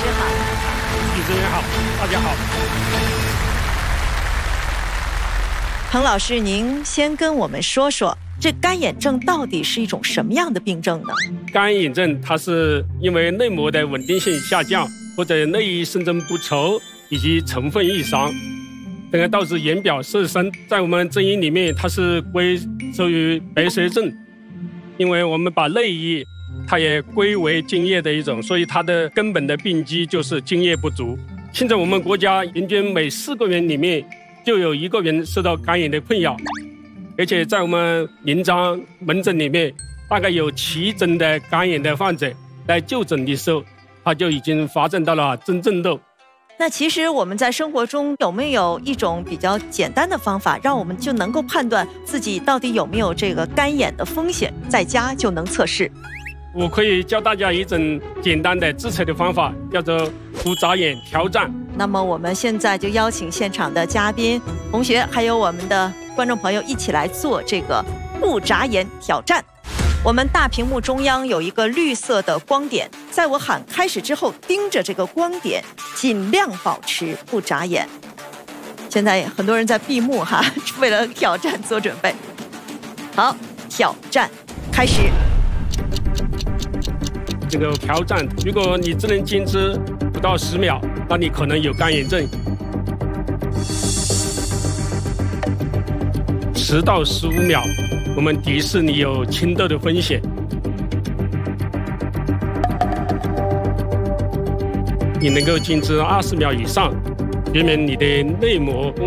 师好。 主持人好，大家好。 彭老师，您先跟我们说说，这干眼症到底是一种什么样的病症呢？ 干眼症它是因为内膜的稳定性下降，或者内衣生长不稠，以及成分异常，这个导致眼表色深。在我们中医里面，它是归属于白蛇症，因为我们把内衣它也归为津液的一种，所以它的根本的病机就是津液不足。现在我们国家平均每4个人里面就有1个人受到干眼的困扰，而且在我们临床门诊里面，大概有7诊的干眼的患者在就诊的时候，他就已经发展到了真正痘。 那其实我们在生活中有没有一种比较简单的方法，让我们就能够判断自己到底有没有这个干眼的风险，在家就能测试？ 我可以教大家一种简单的自测的方法，叫做不眨眼挑战。 那么我们现在就邀请现场的嘉宾、同学，还有我们的观众朋友一起来做这个不眨眼挑战。我们大屏幕中央有一个绿色的光点，在我喊开始之后，盯着这个光点，尽量保持不眨眼。现在很多人在闭目哈，为了挑战做准备。好，挑战开始。 这个挑战，如果你只能坚持不到10秒，那你可能有干眼症。10到15秒，我们提示你有青痘的风险。你能够坚持20秒以上，说明你的内膜